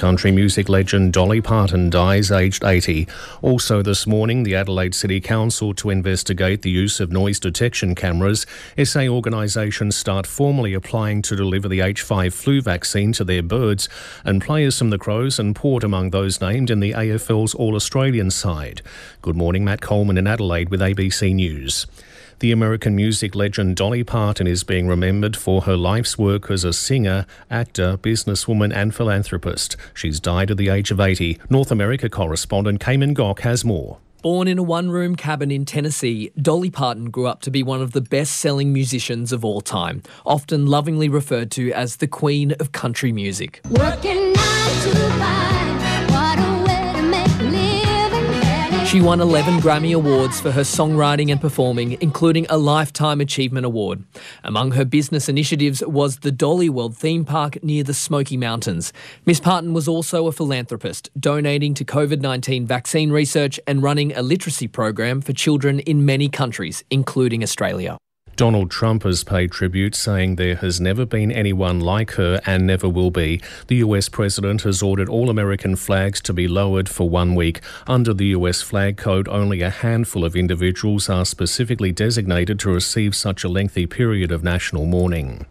Country music legend Dolly Parton dies aged 80. Also this morning, the Adelaide City Council to investigate the use of noise detection cameras. SA organisations start formally applying to deliver the H5 flu vaccine to their birds, and players from the Crows and Port among those named in the AFL's All-Australian side. Good morning, Matt Coleman in Adelaide with ABC News. The American music legend Dolly Parton is being remembered for her life's work as a singer, actor, businesswoman and philanthropist. She's died at the age of 80. North America correspondent Cayman Gock has more. Born in a one-room cabin in Tennessee, Dolly Parton grew up to be one of the best-selling musicians of all time, often lovingly referred to as the Queen of Country music. Working 9 to 5, what a way to make a living. She won 11 Grammy Awards for her songwriting and performing, including a Lifetime Achievement Award. Among her business initiatives was the Dolly World theme park near the Smoky Mountains. Miss Parton was also a philanthropist, donating to COVID-19 vaccine research and running a literacy program for children in many countries, including Australia. Donald Trump has paid tribute, saying there has never been anyone like her and never will be. The US president has ordered all American flags to be lowered for 1 week. Under the US flag code, only a handful of individuals are specifically designated to receive such a lengthy period of national mourning.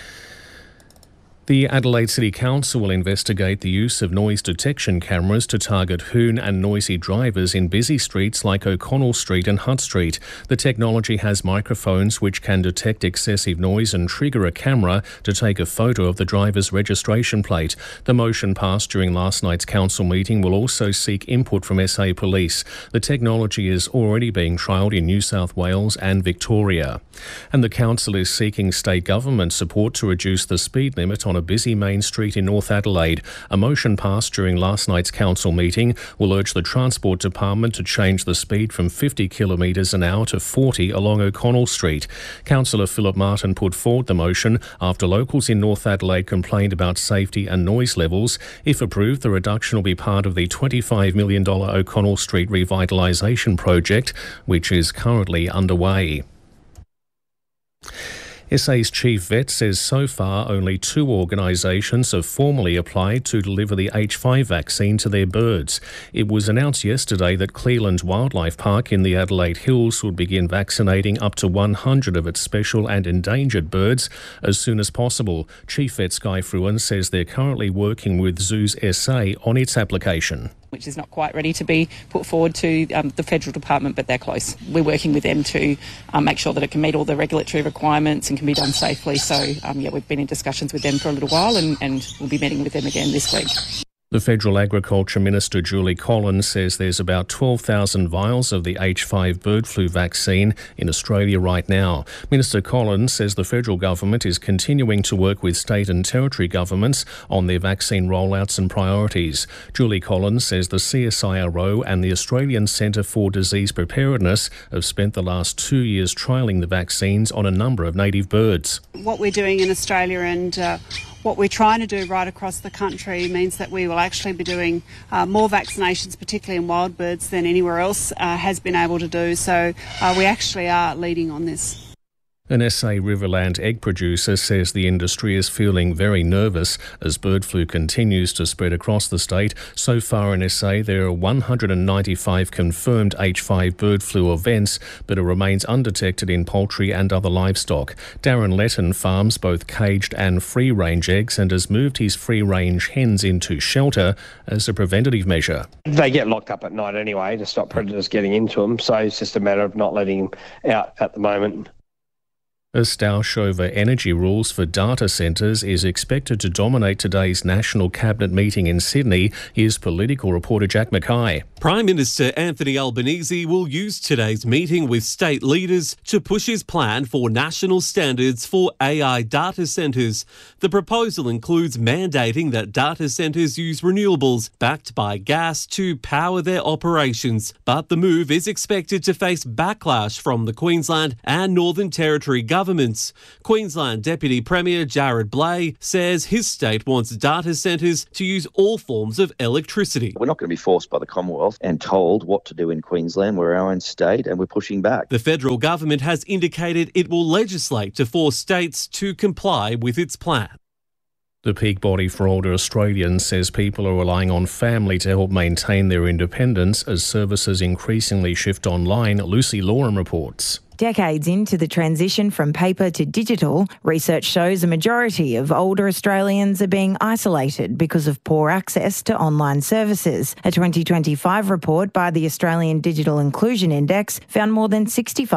The Adelaide City Council will investigate the use of noise detection cameras to target hoon and noisy drivers in busy streets like O'Connell Street and Hutt Street. The technology has microphones which can detect excessive noise and trigger a camera to take a photo of the driver's registration plate. The motion passed during last night's council meeting will also seek input from SA Police. The technology is already being trialled in New South Wales and Victoria. And the council is seeking state government support to reduce the speed limit on a busy main street in North Adelaide. A motion passed during last night's council meeting will urge the Transport Department to change the speed from 50 kilometres an hour to 40 along O'Connell Street. Councillor Philip Martin put forward the motion after locals in North Adelaide complained about safety and noise levels. If approved, the reduction will be part of the $25 million O'Connell Street revitalisation project, which is currently underway. SA's chief vet says so far only 2 organisations have formally applied to deliver the H5 vaccine to their birds. It was announced yesterday that Cleland Wildlife Park in the Adelaide Hills would begin vaccinating up to 100 of its special and endangered birds as soon as possible. Chief vet Skye Fruin says they're currently working with Zoos SA on its application, which is not quite ready to be put forward to the federal department, but they're close. We're working with them to make sure that it can meet all the regulatory requirements and can be done safely. So, we've been in discussions with them for a little while and we'll be meeting with them again this week. The Federal Agriculture Minister Julie Collins says there's about 12,000 vials of the H5 bird flu vaccine in Australia right now. Minister Collins says the federal government is continuing to work with state and territory governments on their vaccine rollouts and priorities. Julie Collins says the CSIRO and the Australian Centre for Disease Preparedness have spent the last 2 years trialling the vaccines on a number of native birds. What we're doing in Australia and what we're trying to do right across the country means that we will actually be doing more vaccinations, particularly in wild birds, than anywhere else has been able to do. So we actually are leading on this. An SA Riverland egg producer says the industry is feeling very nervous as bird flu continues to spread across the state. So far in SA, there are 195 confirmed H5 bird flu events, but it remains undetected in poultry and other livestock. Darren Letton farms both caged and free-range eggs and has moved his free-range hens into shelter as a preventative measure. They get locked up at night anyway to stop predators getting into them, so it's just a matter of not letting them out at the moment. As Stausch over energy rules for data centres is expected to dominate today's National Cabinet meeting in Sydney, here's political reporter Jack Mackay. Prime Minister Anthony Albanese will use today's meeting with state leaders to push his plan for national standards for AI data centres. The proposal includes mandating that data centres use renewables backed by gas to power their operations. But the move is expected to face backlash from the Queensland and Northern Territory governments. Queensland Deputy Premier Jared Blay says his state wants data centres to use all forms of electricity. We're not going to be forced by the Commonwealth and told what to do in Queensland. We're our own state and we're pushing back. The federal government has indicated it will legislate to force states to comply with its plan. The peak body for older Australians says people are relying on family to help maintain their independence as services increasingly shift online. Lucy Lawham reports. Decades into the transition from paper to digital, research shows a majority of older Australians are being isolated because of poor access to online services. A 2025 report by the Australian Digital Inclusion Index found more than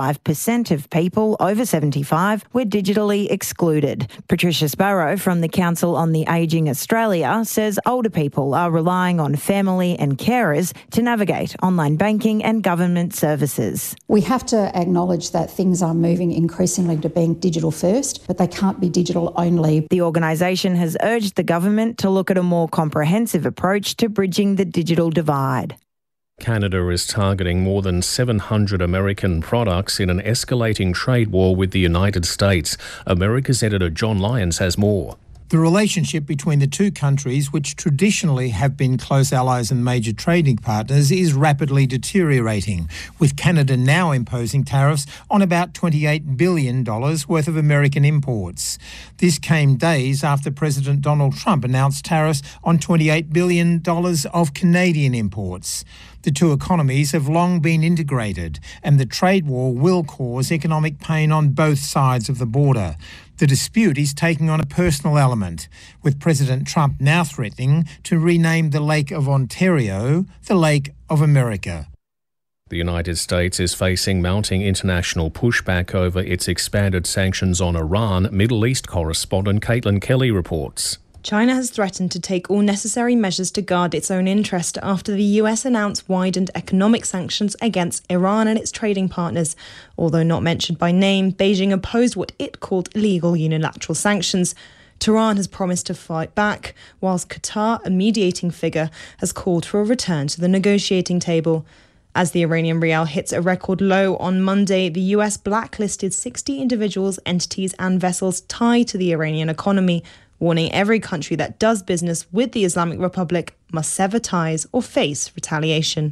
65% of people over 75 were digitally excluded. Patricia Sparrow from the Council on the Ageing Australia says older people are relying on family and carers to navigate online banking and government services. We have to acknowledge that things are moving increasingly to being digital first, but they can't be digital only. The organisation has urged the government to look at a more comprehensive approach to bridging the digital divide. Canada is targeting more than 700 American products in an escalating trade war with the United States. America's editor John Lyons has more. The relationship between the two countries, which traditionally have been close allies and major trading partners, is rapidly deteriorating, with Canada now imposing tariffs on about $28 billion worth of American imports. This came days after President Donald Trump announced tariffs on $28 billion of Canadian imports. The two economies have long been integrated, and the trade war will cause economic pain on both sides of the border. The dispute is taking on a personal element, with President Trump now threatening to rename the Lake of Ontario the Lake of America. The United States is facing mounting international pushback over its expanded sanctions on Iran. Middle East correspondent Caitlin Kelly reports. China has threatened to take all necessary measures to guard its own interest after the US announced widened economic sanctions against Iran and its trading partners. Although not mentioned by name, Beijing opposed what it called illegal unilateral sanctions. Tehran has promised to fight back, whilst Qatar, a mediating figure, has called for a return to the negotiating table. As the Iranian rial hits a record low on Monday, the US blacklisted 60 individuals, entities and vessels tied to the Iranian economy, warning every country that does business with the Islamic Republic must sever ties or face retaliation.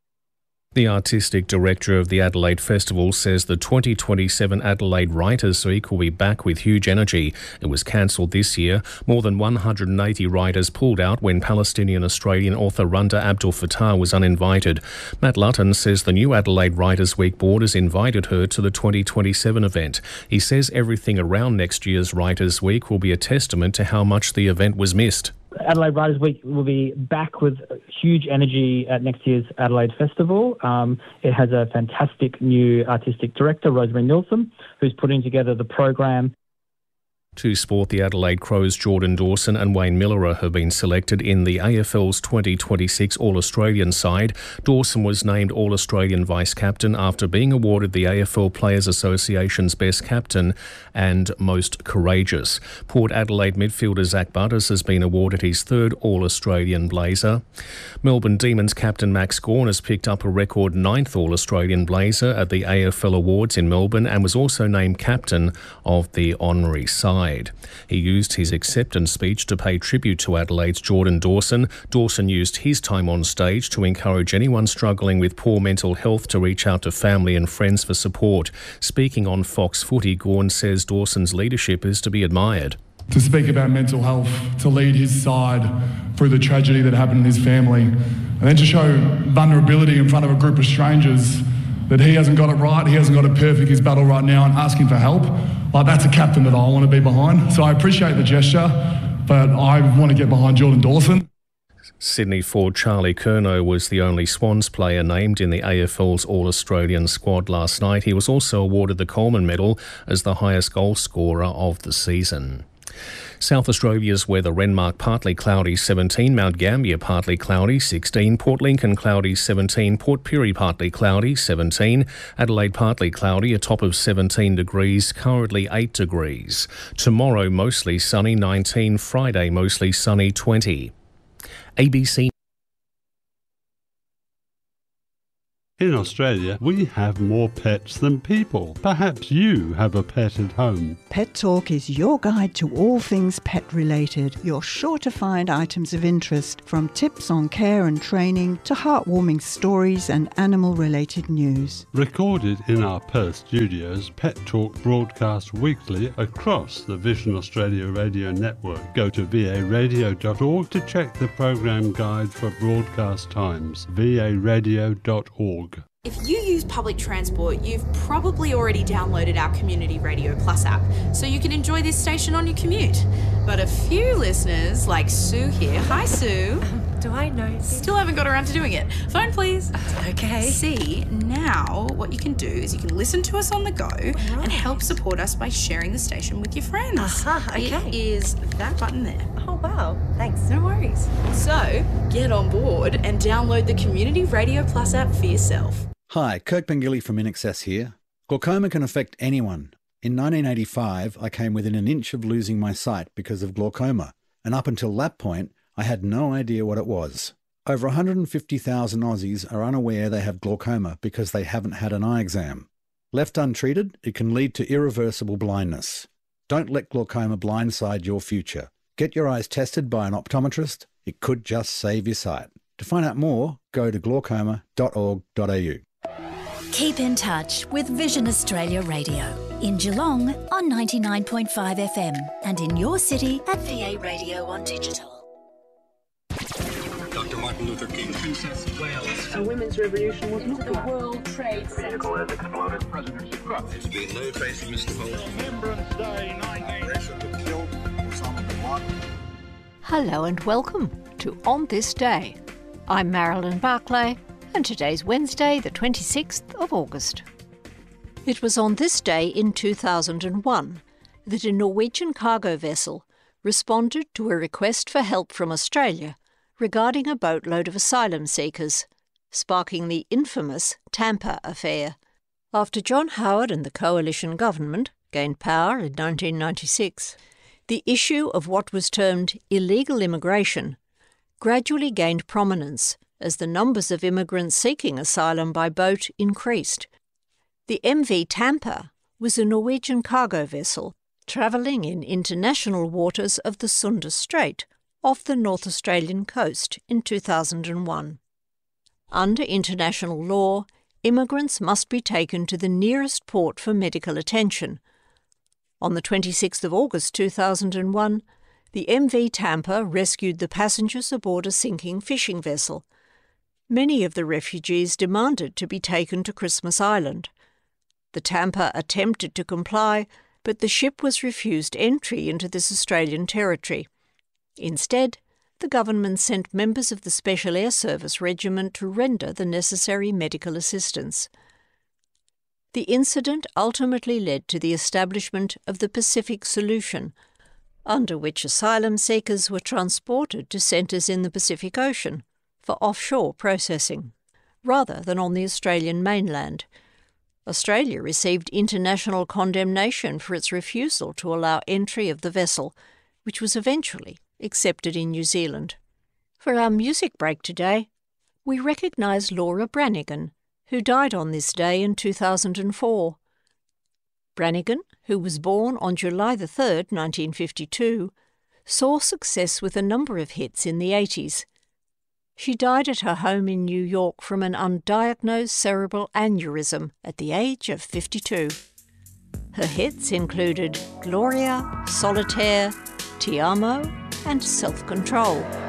The artistic director of the Adelaide Festival says the 2027 Adelaide Writers' Week will be back with huge energy. It was cancelled this year. More than 180 writers pulled out when Palestinian-Australian author Runda Abdul Fattah was uninvited. Matt Lutton says the new Adelaide Writers' Week board has invited her to the 2027 event. He says everything around next year's Writers' Week will be a testament to how much the event was missed. Adelaide Writers' Week will be back with huge energy at next year's Adelaide Festival. It has a fantastic new artistic director, Rosemary Nilsson, who's putting together the program. To sport, the Adelaide Crows' Jordan Dawson and Wayne Millerer have been selected in the AFL's 2026 All-Australian side. Dawson was named All-Australian Vice-Captain after being awarded the AFL Players Association's Best Captain and Most Courageous. Port Adelaide midfielder Zach Butters has been awarded his third All-Australian Blazer. Melbourne Demons captain Max Gawn has picked up a record 9th All-Australian Blazer at the AFL Awards in Melbourne and was also named captain of the honorary side. He used his acceptance speech to pay tribute to Adelaide's Jordan Dawson. Dawson used his time on stage to encourage anyone struggling with poor mental health to reach out to family and friends for support. Speaking on Fox Footy, Gawn says Dawson's leadership is to be admired. To speak about mental health, to lead his side through the tragedy that happened in his family, and then to show vulnerability in front of a group of strangers that he hasn't got it right, he hasn't got it perfect, his battle right now, and asking for help. Like, that's a captain that I want to be behind. So I appreciate the gesture, but I want to get behind Jordan Dawson. Sydney forward Charlie Curnow was the only Swans player named in the AFL's All-Australian squad last night. He was also awarded the Coleman Medal as the highest goal scorer of the season. South Australia's weather: Renmark partly cloudy 17, Mount Gambier partly cloudy 16, Port Lincoln cloudy 17, Port Pirie partly cloudy 17, Adelaide partly cloudy, a top of 17 degrees, currently 8 degrees. Tomorrow mostly sunny 19, Friday mostly sunny 20. ABC. In Australia, we have more pets than people. Perhaps you have a pet at home. Pet Talk is your guide to all things pet related. You're sure to find items of interest, from tips on care and training to heartwarming stories and animal-related news. Recorded in our Perth studios, Pet Talk broadcasts weekly across the Vision Australia radio network. Go to varadio.org to check the program guide for broadcast times. varadio.org. If you use public transport, you've probably already downloaded our Community Radio Plus app, so you can enjoy this station on your commute. But a few listeners, like Sue here, hi Sue. Do I know? Still haven't got around to doing it. Phone please. Okay. See, now what you can do is you can listen to us on the go and help support us by sharing the station with your friends. Okay. It is that button there. Oh wow, thanks. No worries. So, get on board and download the Community Radio Plus app for yourself. Hi, Kirk Pengilly from INXS here. Glaucoma can affect anyone. In 1985, I came within an inch of losing my sight because of glaucoma, and up until that point, I had no idea what it was. Over 150,000 Aussies are unaware they have glaucoma because they haven't had an eye exam. Left untreated, it can lead to irreversible blindness. Don't let glaucoma blindside your future. Get your eyes tested by an optometrist. It could just save your sight. To find out more, go to glaucoma.org.au. Keep in touch with Vision Australia Radio. In Geelong on 99.5 FM and in your city at VA Radio on digital. Dr. Martin Luther King. Princess of Wales. A women's revolution was not the World Trade Center. Vehicle has exploded. President Trump. There's been no trace of Mr. Holmes. Remembrance Day 19 killed Osama bin Laden. Hello and welcome to On This Day. I'm Marilyn Barclay, and today's Wednesday, the 26th of August. It was on this day in 2001 that a Norwegian cargo vessel responded to a request for help from Australia regarding a boatload of asylum seekers, sparking the infamous Tampa affair. After John Howard and the coalition government gained power in 1996, the issue of what was termed illegal immigration gradually gained prominence as the numbers of immigrants seeking asylum by boat increased. The MV Tampa was a Norwegian cargo vessel travelling in international waters of the Sunda Strait off the North Australian coast in 2001. Under international law, immigrants must be taken to the nearest port for medical attention. On the 26th of August 2001, the MV Tampa rescued the passengers aboard a sinking fishing vessel. Many of the refugees demanded to be taken to Christmas Island. The Tampa attempted to comply, but the ship was refused entry into this Australian territory. Instead, the government sent members of the Special Air Service Regiment to render the necessary medical assistance. The incident ultimately led to the establishment of the Pacific Solution, under which asylum seekers were transported to centres in the Pacific Ocean for offshore processing, rather than on the Australian mainland. Australia received international condemnation for its refusal to allow entry of the vessel, which was eventually accepted in New Zealand. For our music break today, we recognise Laura Branigan, who died on this day in 2004. Branigan, who was born on July 3, 1952, saw success with a number of hits in the 80s. She died at her home in New York from an undiagnosed cerebral aneurysm at the age of 52. Her hits included Gloria, Solitaire, Ti Amo, and Self-Control.